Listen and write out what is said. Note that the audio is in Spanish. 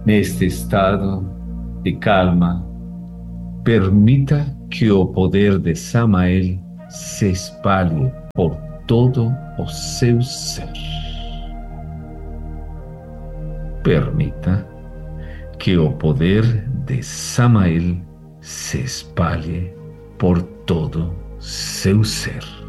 Neste estado de calma, permita que o poder de Samael se espalhe por todo o seu ser. Permita que o poder de Samael se espalhe por todo seu ser.